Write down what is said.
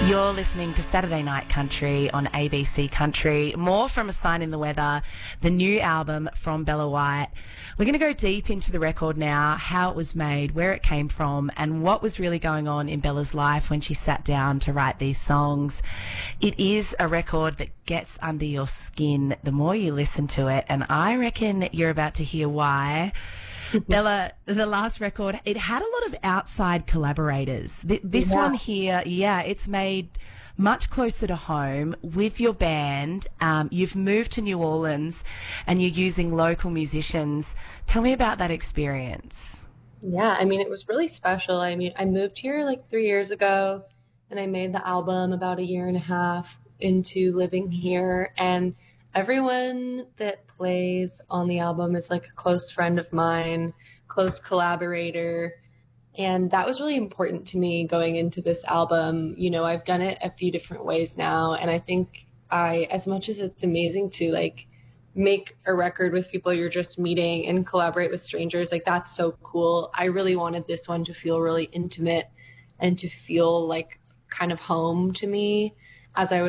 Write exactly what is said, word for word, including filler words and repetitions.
You're listening to Saturday Night Country on A B C Country. More from A Sign in the Weather, the new album from Bella White. We're going to go deep into the record now, how it was made, where it came from, and what was really going on in Bella's life when she sat down to write these songs. It is a record that gets under your skin the more you listen to it, and I reckon you're about to hear why. Bella, the last record, it had a lot of outside collaborators. Th- this Yeah. one here, yeah, it's made much closer to home with your band. Um, you've moved to New Orleans and you're using local musicians. Tell me about that experience. Yeah, I mean, it was really special. I mean, I moved here like three years ago and I made the album about a year and a half into living here. And everyone that plays on the album is like a close friend of mine, close collaborator. And that was really important to me going into this album. You know, I've done it a few different ways now. And I think I, as much as it's amazing to like make a record with people you're just meeting and collaborate with strangers, like that's so cool. I really wanted this one to feel really intimate and to feel like kind of home to me as I was